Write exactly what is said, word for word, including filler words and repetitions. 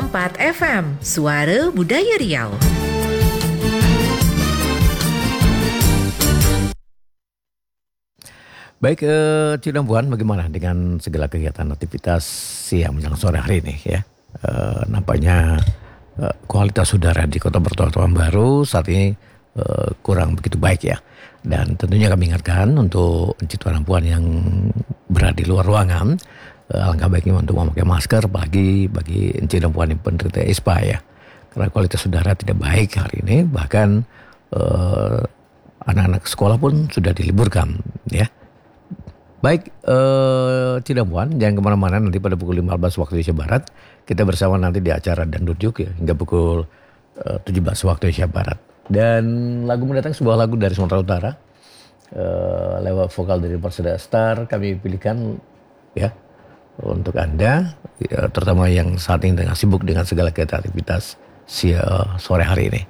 empat F M, Suara Budaya Riau. Baik, eh, Cina Puan, bagaimana dengan segala kegiatan aktivitas siang menjelang sore hari ini ya? Eh, nampaknya eh, kualitas udara di Kota Bertualang Baru saat ini eh, kurang begitu baik ya. Dan tentunya kami ingatkan untuk Cituan Puan yang berada di luar ruangan, eh, alangkah baiknya untuk memakai masker bagi bagi Cina Puan yang penderita ispa ya. Karena kualitas udara tidak baik hari ini, bahkan eh, anak-anak sekolah pun sudah diliburkan ya. Baik, eh, Cina Puan, jangan kemana-mana, nanti pada pukul lima belas waktu Indonesia Barat, kita bersama nanti di acara Dangdut Juk ya, hingga pukul eh, tujuh belas waktu Indonesia Barat. Dan lagu mendatang sebuah lagu dari Sumatera Utara, eh, lewat vokal dari Perseda Star, kami pilihkan ya, untuk Anda, ya, terutama yang saat ini tengah sibuk dengan segala kegiatan aktivitas si, uh, sore hari ini.